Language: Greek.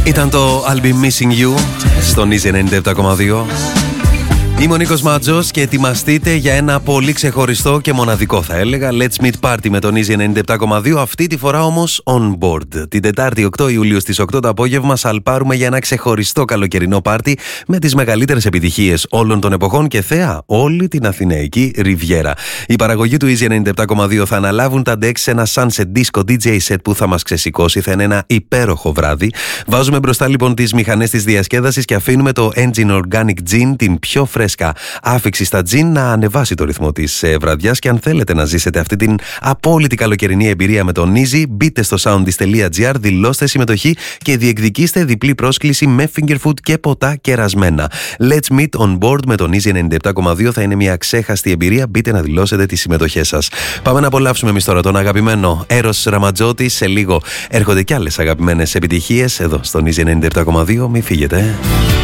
Ήταν το I'll Be Missing You στον Easy 97,2. Είμαι ο Νίκος Ματζός και ετοιμαστείτε για ένα πολύ ξεχωριστό και μοναδικό, θα έλεγα, Let's Meet Party με τον Easy 97,2. Αυτή τη φορά όμως on board. Την Τετάρτη 8 Ιουλίου στις 8 το απόγευμα σαλπάρουμε για ένα ξεχωριστό καλοκαιρινό πάρτι με τις μεγαλύτερες επιτυχίες όλων των εποχών και θέα όλη την Αθηναϊκή Ριβιέρα. Η παραγωγή του Easy 97,2 θα αναλάβουν τα decks σε ένα sunset disco DJ set που θα μας ξεσηκώσει. Θα είναι ένα υπέροχο βράδυ. Βάζουμε μπροστά λοιπόν τις μηχανές της διασκέδασης και αφήνουμε το Engine Organic Gin, την πιο φρέσκη άφηξη στα τζιν, να ανεβάσει το ρυθμό της βραδιάς. Και αν θέλετε να ζήσετε αυτή την απόλυτη καλοκαιρινή εμπειρία με τον Easy, μπείτε στο soundis.gr, δηλώστε συμμετοχή και διεκδικήστε διπλή πρόσκληση με finger food και ποτά κερασμένα. Let's meet on board με τον Easy 97,2 θα είναι μια ξέχαστη εμπειρία. Μπείτε να δηλώσετε τις συμμετοχές σας. Πάμε να απολαύσουμε εμείς τώρα τον αγαπημένο Έρος Ραματζότη. Σε λίγο έρχονται κι άλλες αγαπημένες επιτυχίες εδώ στον Easy 97,2. Μην φύγετε.